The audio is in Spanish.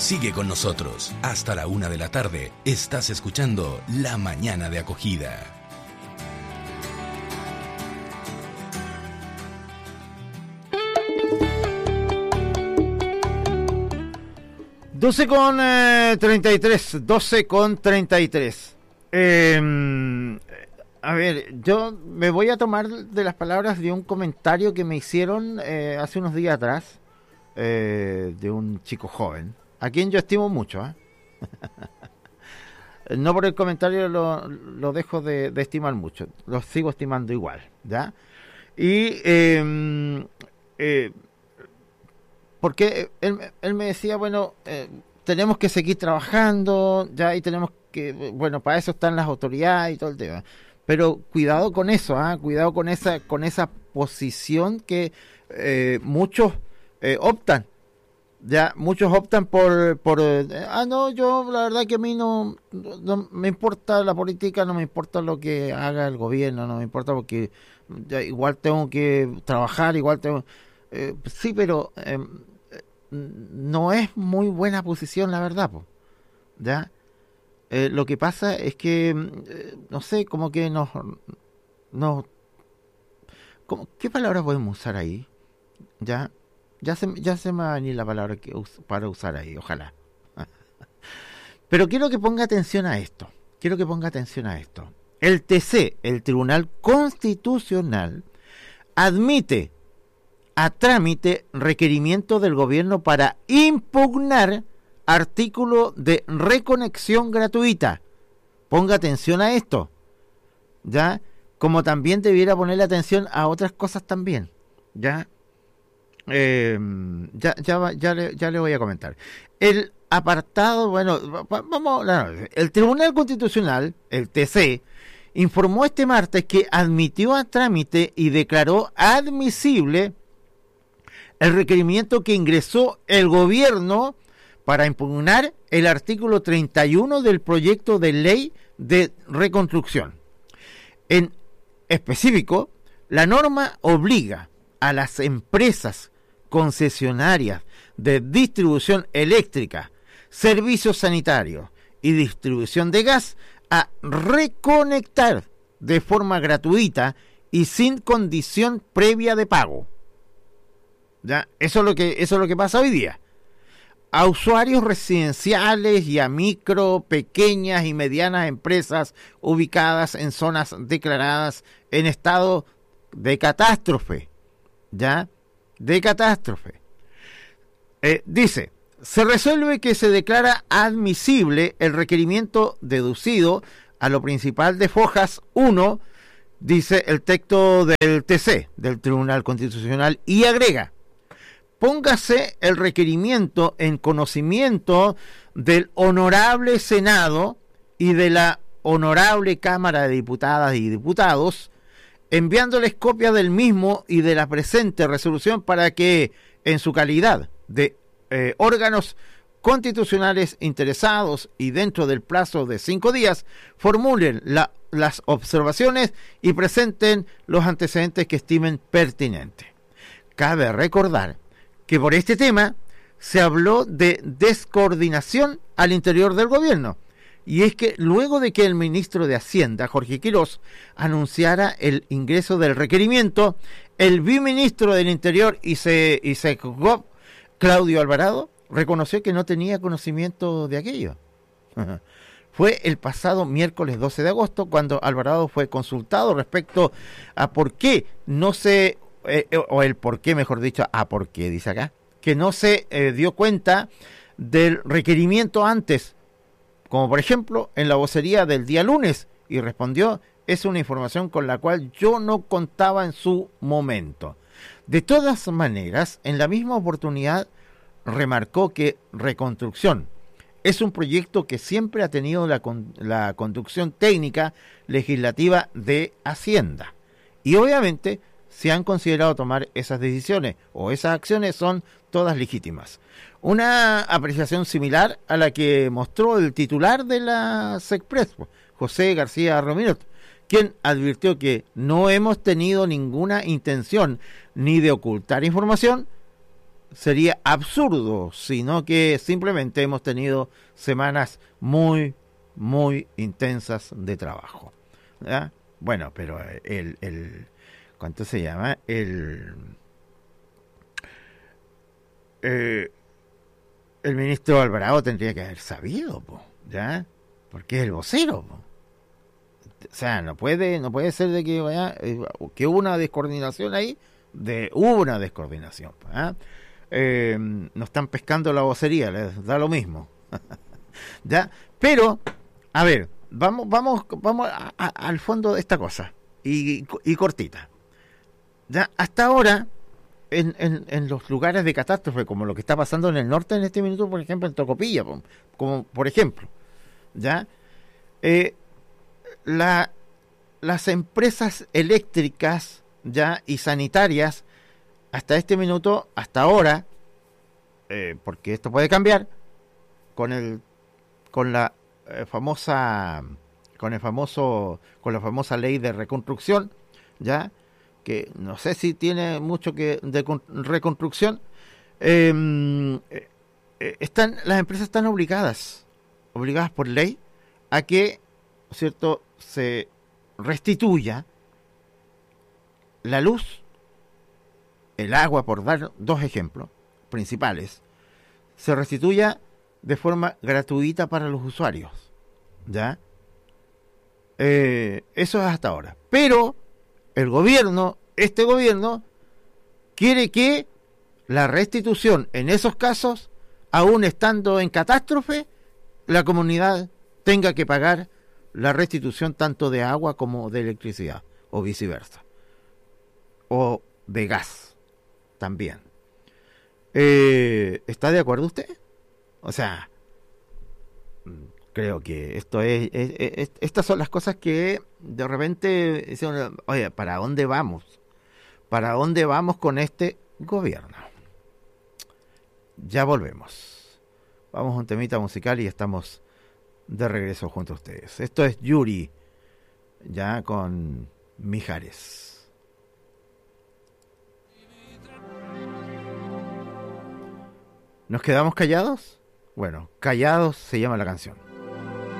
Sigue con nosotros. Hasta la 1 de la tarde estás escuchando La Mañana de Acogida. Doce con 33. A ver, yo me voy a tomar de las palabras de un comentario que me hicieron hace unos días atrás de un chico joven, a quien yo estimo mucho. No por el comentario lo dejo de estimar mucho, lo sigo estimando igual, ¿ya? Y porque él me decía, bueno, tenemos que seguir trabajando, ya, y tenemos que, bueno, para eso están las autoridades y todo el tema. Pero cuidado con eso, cuidado con esa posición que muchos optan. Ya, muchos optan por no, yo la verdad que a mí no me importa la política, no me importa lo que haga el gobierno, no me importa porque ya, igual tengo que trabajar, igual tengo... sí, pero no es muy buena posición, la verdad, ¿ya? Lo que pasa es que, no sé, como que ¿qué palabra podemos usar ahí? ¿Ya? Ya se me va a venir la palabra para usar ahí, ojalá. Pero quiero que ponga atención a esto. El TC, el Tribunal Constitucional, admite a trámite requerimiento del gobierno para impugnar artículo de reconexión gratuita. Ponga atención a esto, ¿ya? Como también debiera ponerle atención a otras cosas también, ¿ya? Ya le voy a comentar. El apartado, bueno, vamos, el Tribunal Constitucional, el TC, informó este martes que admitió a trámite y declaró admisible el requerimiento que ingresó el gobierno para impugnar el artículo 31 del proyecto de ley de reconstrucción. En específico, la norma obliga a las empresas concesionarias de distribución eléctrica, servicios sanitarios y distribución de gas a reconectar de forma gratuita y sin condición previa de pago. ¿Ya? Eso es lo que pasa hoy día. A usuarios residenciales y a micro, pequeñas y medianas empresas ubicadas en zonas declaradas en estado de catástrofe. ¿Ya? De catástrofe. Dice, se resuelve que se declara admisible el requerimiento deducido a lo principal de Fojas 1, dice el texto del TC, del Tribunal Constitucional, y agrega, póngase el requerimiento en conocimiento del Honorable Senado y de la Honorable Cámara de Diputadas y Diputados, enviándoles copia del mismo y de la presente resolución para que, en su calidad de órganos constitucionales interesados y dentro del plazo de 5 días, formulen las observaciones y presenten los antecedentes que estimen pertinentes. Cabe recordar que por este tema se habló de descoordinación al interior del gobierno. Y es que luego de que el ministro de Hacienda, Jorge Quirós, anunciara el ingreso del requerimiento, el viceministro del Interior y SECGOV, Claudio Alvarado, reconoció que no tenía conocimiento de aquello. Fue el pasado miércoles 12 de agosto cuando Alvarado fue consultado respecto a por qué no se, o el por qué, mejor dicho, a por qué, dice acá, que no se dio cuenta del requerimiento antes, como por ejemplo en la vocería del día lunes, y respondió, es una información con la cual yo no contaba en su momento. De todas maneras, en la misma oportunidad remarcó que Reconstrucción es un proyecto que siempre ha tenido la conducción técnica legislativa de Hacienda, y obviamente se han considerado tomar esas decisiones o esas acciones son todas legítimas. Una apreciación similar a la que mostró el titular de la SECPRES, José García Romirot, quien advirtió que no hemos tenido ninguna intención ni de ocultar información, sería absurdo, sino que simplemente hemos tenido semanas muy, muy intensas de trabajo. ¿Ya? Bueno, pero ¿cuánto se llama? El ministro Alvarado tendría que haber sabido, po, ¿ya? Porque es el vocero, po. O sea, no puede ser de que vaya, que hubo una descoordinación ahí, hubo una descoordinación, ¿ah? No están pescando la vocería, les da lo mismo. ¿Ya? Pero, a ver, vamos al fondo de esta cosa, y cortita. ¿Ya? Hasta ahora, en los lugares de catástrofe, como lo que está pasando en el norte en este minuto, por ejemplo, en Tocopilla, como por ejemplo, ¿ya? Las empresas eléctricas, ya, y sanitarias, hasta este minuto, hasta ahora, porque esto puede cambiar, con la famosa ley de reconstrucción, ya, que no sé si tiene mucho que de reconstrucción, las empresas están obligadas por ley a que, ¿cierto?, se restituya la luz, el agua, por dar dos ejemplos principales, se restituya de forma gratuita para los usuarios, ¿ya? Eso es hasta ahora. Pero este gobierno quiere que la restitución en esos casos, aún estando en catástrofe, la comunidad tenga que pagar la restitución tanto de agua como de electricidad, o viceversa, o de gas también. ¿Está de acuerdo usted? O sea, creo que estas son las cosas que de repente dicen, oye, ¿para dónde vamos? ¿Para dónde vamos con este gobierno? Ya volvemos. Vamos a un temita musical y estamos de regreso junto a ustedes. Esto es Yuri, ya con Mijares. ¿Nos quedamos callados? Bueno, Callados se llama la canción.